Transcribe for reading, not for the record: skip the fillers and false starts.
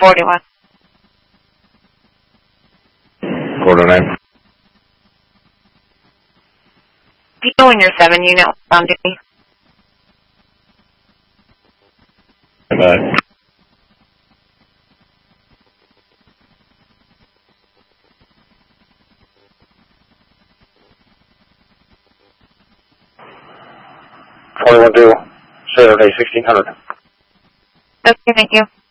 41. Quarter 9. Do you know when your 7 unit was on duty? Bye. Saturday, 1600. Okay, thank you.